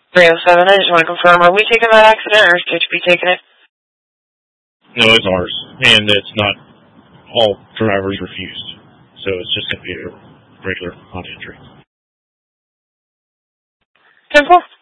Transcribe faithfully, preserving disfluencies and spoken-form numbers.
three oh seven, I just want to confirm, are we taking that accident or is H P taking it? No, it's ours. And it's not all drivers refused. So it's just going to be a regular on entry. Simple.